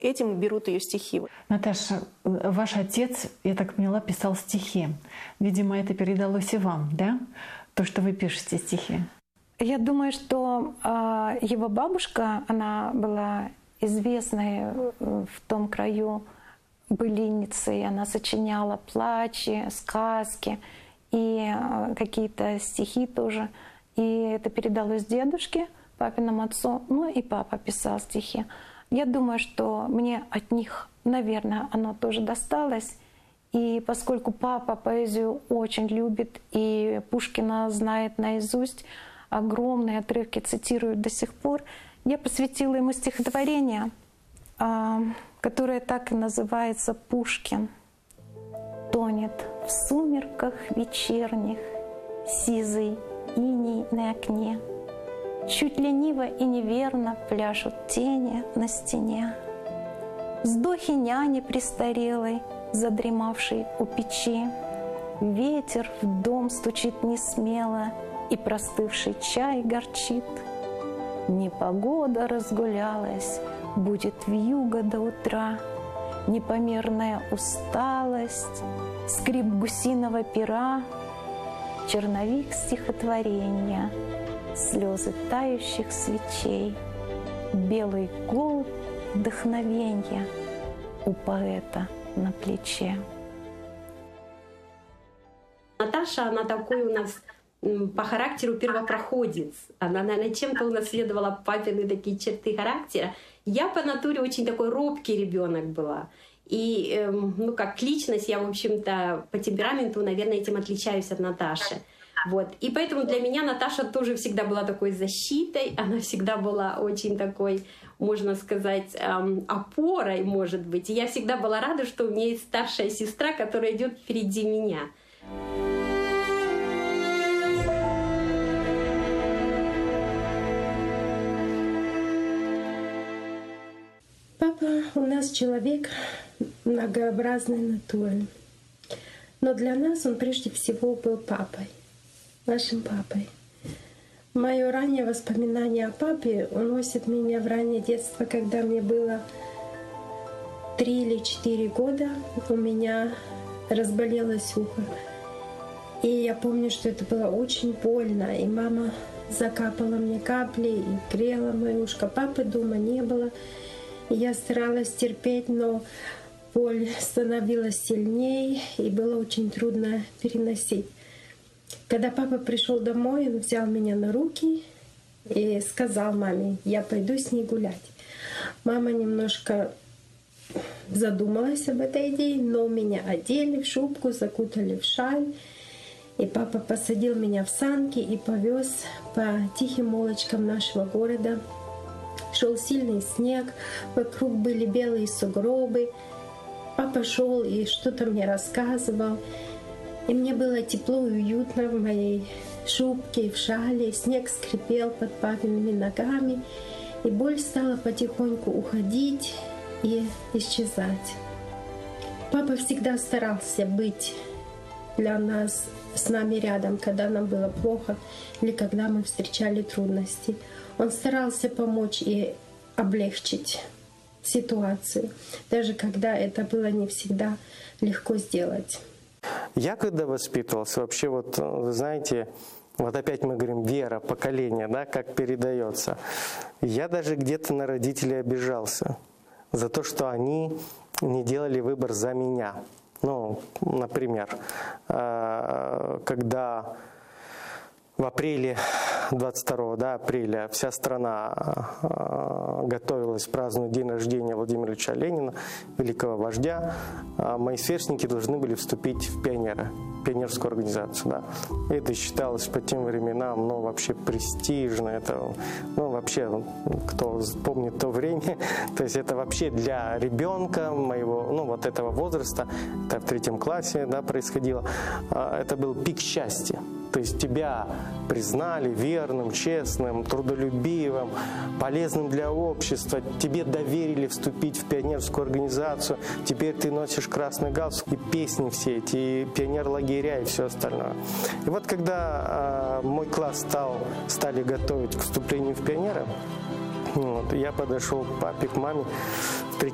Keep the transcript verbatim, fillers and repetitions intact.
Этим берут ее стихи. Наташа, ваш отец, я так поняла, писал стихи. Видимо, это передалось и вам, да? То, что вы пишете стихи. Я думаю, что э, его бабушка, она была известной в том краю былинницей. Она сочиняла плачи, сказки и э, какие-то стихи тоже. И это передалось дедушке, папиному отцу, ну и папа писал стихи. Я думаю, что мне от них, наверное, оно тоже досталось. И поскольку папа поэзию очень любит и Пушкина знает наизусть, огромные отрывки цитирует до сих пор, я посвятила ему стихотворение, которое так и называется «Пушкин». Тонет в сумерках вечерних сизый иней на окне. Чуть лениво и неверно пляшут тени на стене. Вздохи няни престарелой, задремавшей у печи. Ветер в дом стучит несмело, и простывший чай горчит. Непогода разгулялась, будет вьюга до утра. Непомерная усталость, скрип гусиного пера, черновик стихотворения, слезы тающих свечей, белый голубь вдохновенья у поэта на плече. Наташа, она такой у нас по характеру первопроходец. Она, наверное, чем-то унаследовала папины такие черты характера. Я по натуре очень такой робкий ребенок была. И, эм, ну, как личность, я, в общем-то, по темпераменту, наверное, этим отличаюсь от Наташи. Вот. И поэтому для меня Наташа тоже всегда была такой защитой, она всегда была очень такой, можно сказать, эм, опорой, может быть. И я всегда была рада, что у меня есть старшая сестра, которая идет впереди меня. Папа у нас человек многообразной натуры. Но для нас он прежде всего был папой, нашим папой. Мое раннее воспоминание о папе уносит меня в раннее детство, когда мне было три или четыре года. У меня разболелось ухо. И я помню, что это было очень больно. И мама закапала мне капли и грела мое ушко. Папы дома не было. И я старалась терпеть, но боль становилась сильнее, и было очень трудно переносить. Когда папа пришел домой, он взял меня на руки и сказал маме: я пойду с ней гулять. Мама немножко задумалась об этой идее, но меня одели в шубку, закутали в шаль. И папа посадил меня в санки и повез по тихим улочкам нашего города. Шел сильный снег, вокруг были белые сугробы. Папа шел и что-то мне рассказывал. И мне было тепло и уютно в моей шубке и в шале. Снег скрипел под папиными ногами. И боль стала потихоньку уходить и исчезать. Папа всегда старался быть для нас, с нами рядом, когда нам было плохо или когда мы встречали трудности. Он старался помочь и облегчить ситуацию, даже когда это было не всегда легко сделать. Я когда воспитывался, вообще вот, вы знаете, вот опять мы говорим, вера, поколение, да, как передается. Я даже где-то на родителей обижался за то, что они не делали выбор за меня. Ну, например, когда в апреле, двадцать второго да, апреля вся страна готовилась праздновать день рождения Владимира Ильича Ленина, великого вождя, мои сверстники должны были вступить в пионеры, пионерскую организацию. Да. Это считалось по тем временам, ну, вообще престижно. Это, ну, вообще, кто помнит то время, то есть это вообще для ребенка моего, ну, вот этого возраста, это в третьем классе, да, происходило, это был пик счастья. То есть тебя признали верным, честным, трудолюбивым, полезным для общества. Тебе доверили вступить в пионерскую организацию. Теперь ты носишь красный галстук, и песни все эти, и пионер-лагеря, и все остальное. И вот когда э, мой класс стал, стали готовить к вступлению в пионеры, вот, я подошел к папе, к маме,